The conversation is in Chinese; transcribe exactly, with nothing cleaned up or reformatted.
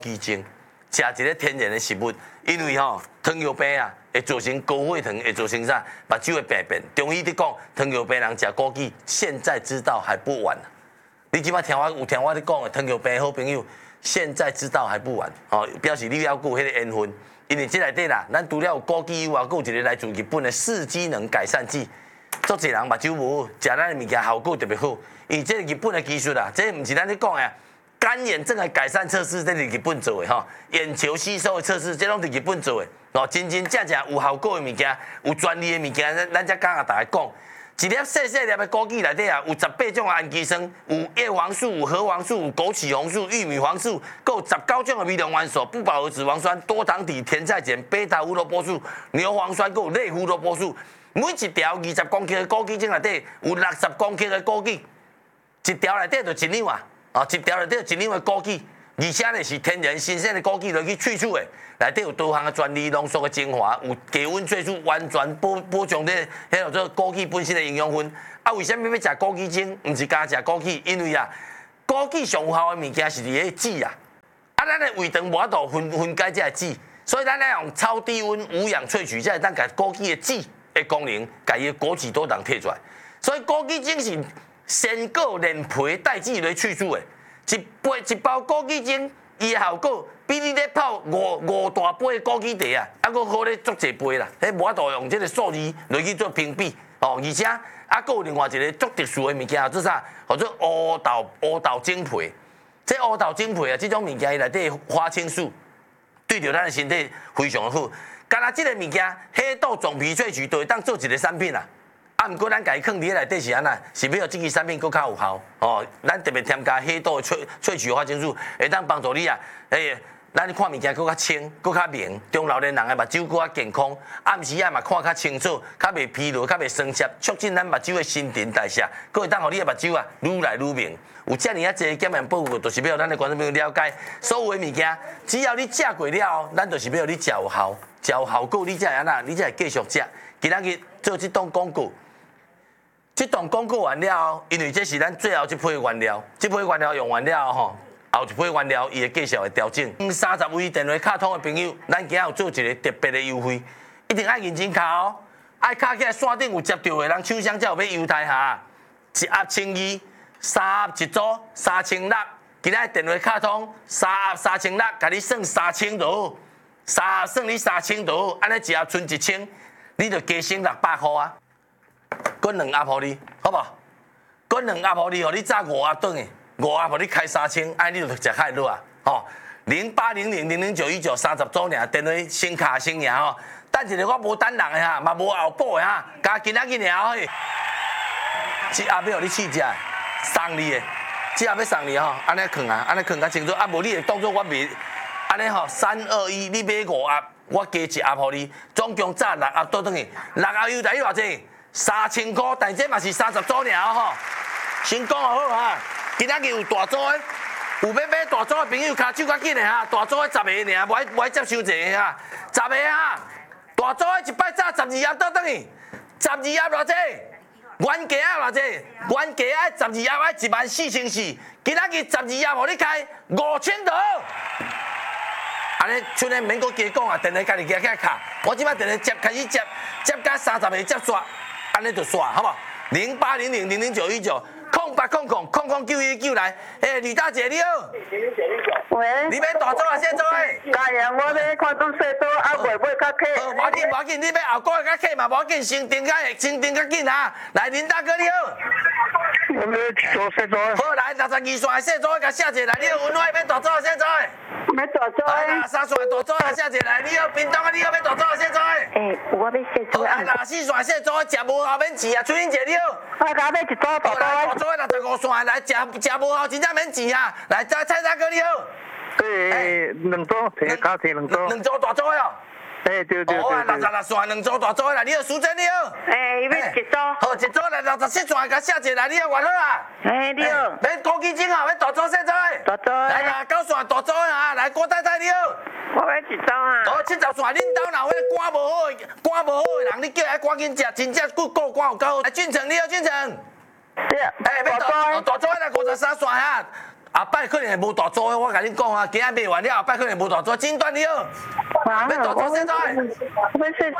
鸡精，食一个天然的食物，因为吼、哦、糖尿病啊会造成高血糖，会造成啥？目睭会病变。中医伫讲，糖尿病人食枸杞，现在知道还不晚。你即摆听我有听我咧讲的糖尿病的好朋友，现在知道还不晚。哦，表示你要顾迄个缘分，因为即内底啦，咱除了有枸杞以外，还有一个来自日本的四机能改善剂。足侪人目睭无好，食咱的物件效果特别好。因为这是日本的技术啦，这毋是咱咧讲的。干眼症的改善测试，这是日本做的吼；眼球吸收的测试，这拢是日本做的。哦，真真正正有效果的物件，有专利的物件，咱咱才敢甲大家讲。一粒细细粒的枸杞内底啊，有十八种氨基酸，有叶黄素、有核黄素、有枸杞红素、玉米黄素，还有十九种的微量元素，不饱和脂肪酸、多糖体、甜菜碱、贝塔胡萝卜素、牛磺酸，还有类胡萝卜素。每一条二十公克的枸杞精内底有六十公克的枸杞，一条内底就一两啊。啊，一条内底有一两的枸杞，而且呢是天然新鲜的枸杞落去萃取的，内底有多项的专利浓缩的精华，有低温萃取，完全保保障咧迄个做枸杞本身的营养分。啊，为什么要食枸杞精？毋是加食枸杞，因为啊，枸杞上有效的物件是伫个籽啊。啊，咱的胃肠无法度分分解这个籽，所以咱要用超低温无氧萃取，才会当甲枸杞的籽的功能，甲伊的果脂多糖摕出来。所以枸杞精是鲜果连皮带籽来萃取的，一杯一包枸杞精，伊的效果比你咧泡五五大杯的枸杞茶啊，还佫好咧足侪杯啦。迄无法度用这个数字来去做评比哦，而且啊，佫有另外一个足特殊的物件，做啥？叫做乌豆乌豆精皮。这乌豆精皮啊，这种物件伊内底花青素对着咱的身体非常好。干那这个物件，黑豆种皮萃取，就会当做一个产品啦。啊，毋过咱家己放伫咧内底是安那，是要这支产品更较有效哦。咱特别添加黑豆萃萃取花青素，会当帮助你啊，诶，咱看物件更较清、更较明，中老年人的目睭更较健康。暗时啊嘛看较清楚，较袂疲劳，较袂酸涩，促进咱目睭的新陈代谢，佫会当互你的目睭啊愈来愈明。有遮尔啊侪检验报告，就是要让咱的观众朋友了解，所有的物件，只要你食过了，咱就是要你食有效，食有效果，你才会安那，你才会继续食。今仔日做这档广告。这段广告完了后，因为这是咱最后一批原料，这批原料用完了后，后一批原料伊会继续会调整。三十位电话卡通的朋友，咱今日有做一个特别的优惠，一定爱认真卡哦，爱卡起来线顶有接到的人抢奖才有要优待下。一盒千二，三盒一组三千六，今仔电话卡通三盒三千六，甲你算三千就好，三盒算你三千就好，安尼一盒剩一千，你就加省六百块啊。滚两盒互你，好不好？滚两盒互你，互你炸五盒顿的，五盒互你开三千，安尼就食海落啊！吼，零八零零零零九一九三十组尔，电话先卡先赢吼。等一下我无等人的哈，嘛无后补的哈，加今仔日尔嘿。这盒要互你试食，送你的，这盒要送你吼，安尼囥啊，安尼囥较清楚，啊无你会当作我袂，安尼吼三二一，你买五盒，我加一盒互你，总共炸六盒倒转去，六盒优待偌济？三千块，但这嘛是三十组尔吼。先讲好哈，今仔日有大组的，有要买大组的朋友，卡手较紧的哈。大组的十个尔，无爱无爱接伤济哈。十个哈，大组的一摆炸十二盒倒转去，十二盒偌济？原价啊偌济？原价爱十二盒爱一万四千四，今仔日十二盒互你开五千就好。安尼，像咧免阁加讲啊，电话家己加起来卡，我即摆电话接开始接，接到三十个接煞。安尼就煞，好不好？零八零零零零九一九空八空空空空九一九来，诶，吕大姐你好。 喂。 你要大组啊，小组诶？ 家样我要看到小组，啊袂买较客。 好，无要紧无要紧，你要后个月较客嘛，无要紧，先订较先订较紧哈。来，林大哥你好。 我要一组小组。 好，来六十二线的小组，甲写者来，你好，文华要大组啊，小组诶？ 要大组诶。啊，三线大组啊，写者来，你好，屏东啊，你好，要大组啊，小组诶？ 诶，我要小组啊。六四线小组食无效免钱啊，崔英姐你好。 我甲要一组大组。 大组的六十五线来，食食无效真正免钱啊。来，蔡蔡大哥你好。 对，两组，提加提两组。 两组大组的哦。 诶，对对对。 好啊，六十六线两组大组的啦，你好，苏珍你好。 诶，要一组。 好，一组来六十七线，甲写者来，你好，偌好啊。 诶，你好。 要枸杞精啊，要大组小组的。 大组。 来啦，九线大组的啊，来郭太太你好。 我要一组啊。 好，七十线，恁兜若有迄肝无好的、肝无好的人，你叫伊赶紧食，真正骨骨肝有够好。来，俊成你好，俊成。 对。 诶，要大大组的来五十三线哈。 后摆可能会无大做的，我甲你讲啊，今仔卖完了，后摆可能无大做，真断了。 啊， 要大做现在。 我要睡